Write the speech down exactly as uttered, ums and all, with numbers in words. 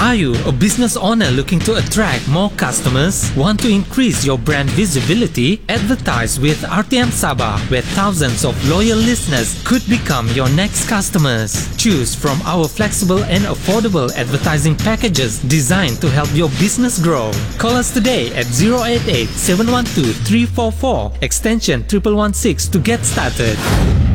Are you a business owner looking to attract more customers? Want to increase your brand visibility? Advertise with R T M Sabah, where thousands of loyal listeners could become your next customers. Choose from our flexible and affordable advertising packages designed to help your business grow. Call us today at zero eight eight, seven one two, three four four, extension one one one six to get started.